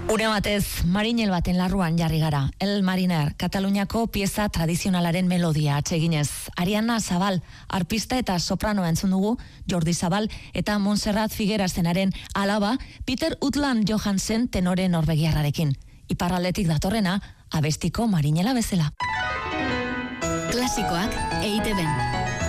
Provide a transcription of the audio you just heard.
Une batez, marinel baten larruan jarri gara. El Mariner, Kataluniako pieza tradizionalaren melodia atseginez. Ariana Zabal, arpista eta soprano entzun dugu, Jordi Zabal eta Montserrat Figuerasenaren alaba, Peter Utland Johansen tenore norvegiarrarekin. Iparraldetik datorrena, abestiko marinela bezala. Klasikoak EITB-n.